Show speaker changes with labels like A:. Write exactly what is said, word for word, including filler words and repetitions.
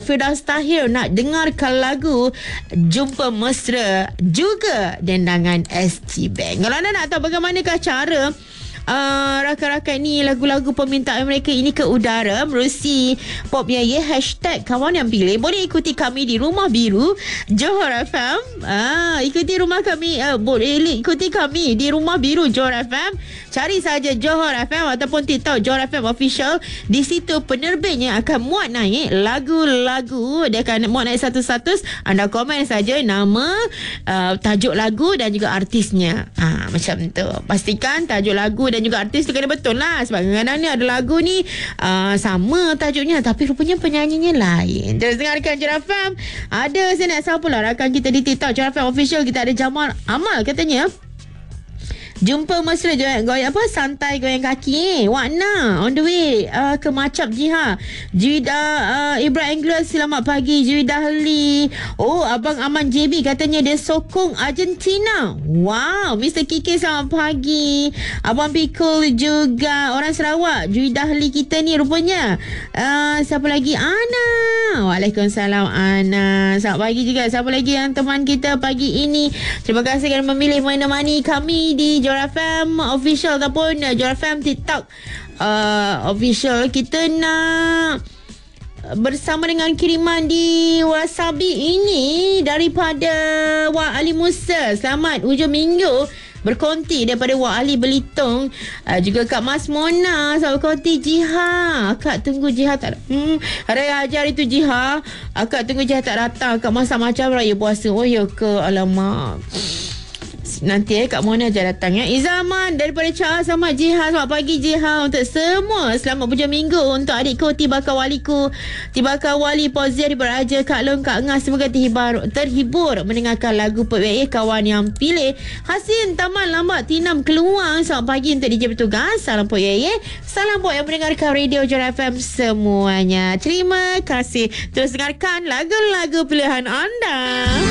A: Firdaus Tahir nak dengarkan lagu Jumpa Mesra juga dendangan S T Bank. Kalau anda nak tahu bagaimanakah cara Uh, rakan-rakan ni lagu-lagu permintaan mereka ini ke udara menerusi Pop Yaya hashtag kawan yang pilih, boleh ikuti kami di Rumah Biru Johor F M. Ah, ikuti rumah kami uh, boleh ikuti kami di Rumah Biru Johor F M. Cari saja Johor F M ataupun TikTok Johor F M Official. Di situ penerbitnya akan muat naik lagu-lagu, dia akan muat naik satu-satu. Anda komen saja nama, uh, tajuk lagu dan juga artisnya. Ah, macam tu. Pastikan tajuk lagu dan juga artis tu kena betul lah, sebab kadang-kadang ni ada lagu ni uh, sama tajuknya tapi rupanya penyanyinya lain. Terus dengarkan Johor F M. Ada saya nak siapa pula rakan kita di TikTok Johor F M Official. Kita ada Jamal Amal katanya jumpa mesra goyang apa santai goyang kaki eh. Wakna on the way uh, ke Macap Jiha. Juwida uh, Ibrahim Angler selamat pagi. Juwida Heli. Oh, Abang Aman J B katanya dia sokong Argentina. Wow, Mister Kiki selamat pagi. Abang Pikul juga orang Sarawak. Juwida Heli kita ni rupanya. Uh, siapa lagi? Ana. Waalaikumsalam Ana. Selamat pagi juga. Siapa lagi yang teman kita pagi ini? Terima kasih kerana memilih menemani kami di Johor F M Official ataupun uh, Johor F M TikTok uh, Official. Kita nak bersama dengan kiriman di Wasabi ini daripada Wak Ali Musa. Selamat hujung minggu berkonti daripada Wak Ali Belitung. uh, Juga Kak Mas Mona selamat berkonti. Jiha, Kak tunggu Jiha tak hmm, Raya Hajar itu Jiha. Kak tunggu Jiha tak datang. Kak masak macam raya puasa. Oh ya ke, alamak. Nanti eh Kak Mona aja datang ya. Izaman daripada Charles selamat Jiha. Selamat pagi Jiha. Untuk semua selamat hujung minggu. Untuk adikku Tibaka Waliku, Tibaka Wali Pozia di Beraja, Kak Long, Kak Ngah, semoga terhibur, terhibur mendengarkan lagu P W A kawan yang pilih. Hasin Taman Lambat Tinam Keluang selamat pagi untuk D J bertugas. Salam P W A. Salam buat yang mendengarkan radio Johor F M semuanya. Terima kasih. Terus dengarkan lagu-lagu pilihan anda.